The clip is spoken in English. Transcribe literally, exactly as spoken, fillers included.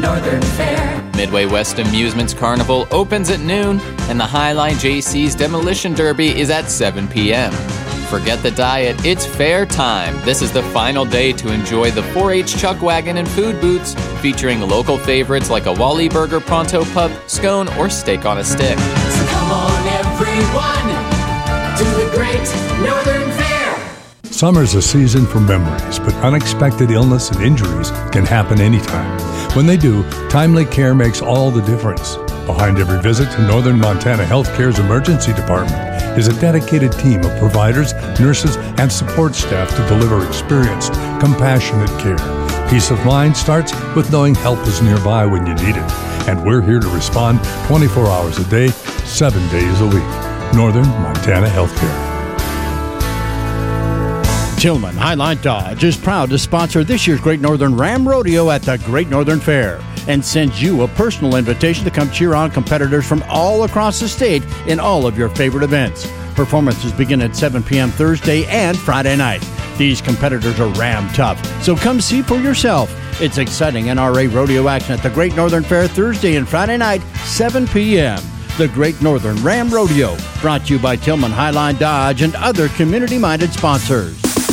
Northern Fair. Midway West Amusements Carnival opens at noon, and the Highline J C's Demolition Derby is at seven p.m. Forget the diet, it's fair time. This is the final day to enjoy the four H Chuck Wagon and food booths, featuring local favorites like a Wally Burger Pronto Pup, scone, or steak on a stick. So come on, everyone, to the Great Northern Fair. Summer's a season for memories, but unexpected illness and injuries can happen anytime. When they do, timely care makes all the difference. Behind every visit to Northern Montana Healthcare's emergency department is a dedicated team of providers, nurses, and support staff to deliver experienced, compassionate care. Peace of mind starts with knowing help is nearby when you need it. And we're here to respond twenty-four hours a day, seven days a week. Northern Montana Healthcare. Tillman Highline Dodge is proud to sponsor this year's Great Northern Ram Rodeo at the Great Northern Fair and sends you a personal invitation to come cheer on competitors from all across the state in all of your favorite events. Performances begin at seven p.m. Thursday and Friday night. These competitors are Ram tough, so come see for yourself. It's exciting N R A rodeo action at the Great Northern Fair Thursday and Friday night, seven p.m. The Great Northern Ram Rodeo, brought to you by Tillman Highline Dodge and other community-minded sponsors.